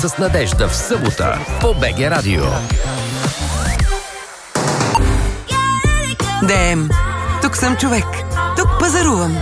С Надежда в събота по БГ Радио. Дем, тук съм човек. Тук пазарувам.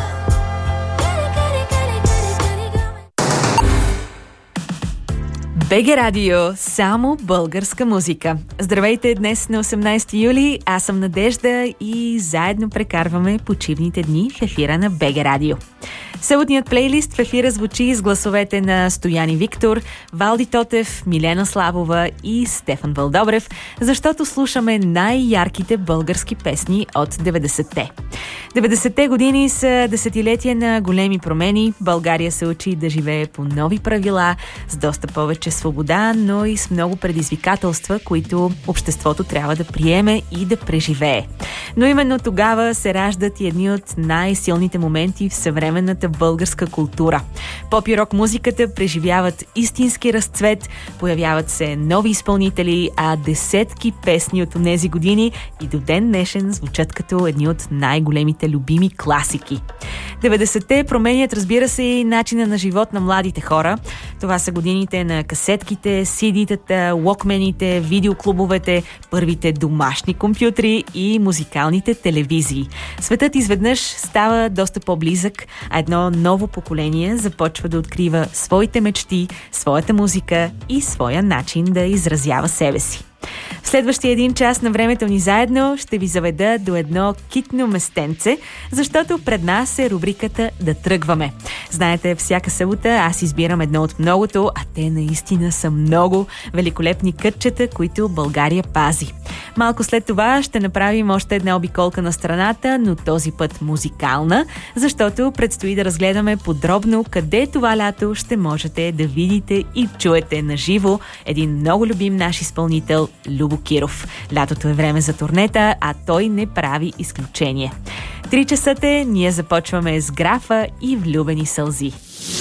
БГ Радио, само българска музика. Здравейте, днес на 18 юли, аз съм Надежда и заедно прекарваме почивните дни в ефира на БГ Радио. Съботният плейлист в ефира звучи с гласовете на Стоян и Виктор, Валди Тотев, Милена Славова и Стефан Вълдобрев, защото слушаме най-ярките български песни от 90-те. 90-те години са десетилетия на големи промени. България се учи да живее по нови правила, с доста повече свобода, но и с много предизвикателства, които обществото трябва да приеме и да преживее. Но именно тогава се раждат и едни от най-силните моменти в съвременната българска култура. Поп и рок музиката преживяват истински разцвет, появяват се нови изпълнители, а десетки песни от тези години и до ден днешен звучат като едни от най-големите любими класики. 90-те променят, разбира се, и начина на живот на младите хора. Това са годините на касетките, CD-тата, локмените, видеоклубовете, първите домашни компютри и музикалните телевизии. Светът изведнъж става доста по-близък, а едно ново поколение започва да открива своите мечти, своята музика и своя начин да изразява себе си. В следващия един час на времето ни заедно ще ви заведа до едно китно местенце, защото пред нас е рубриката "Да тръгваме". Знаете, всяка събота аз избирам едно от многото, а те наистина са много великолепни кътчета, които България пази. Малко след това ще направим още една обиколка на страната, но този път музикална, защото предстои да разгледаме подробно къде това лято ще можете да видите и чуете наживо един много любим наш изпълнител Любо Киров. Лятото е време за турнета, а той не прави изключение. 3 часата ние започваме с графа и влюбени сълзи.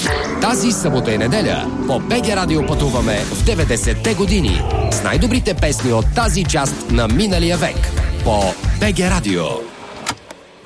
Тази събота и неделя по БГ Радио пътуваме в 90-те години с най-добрите песни от тази част на миналия век по БГ Радио.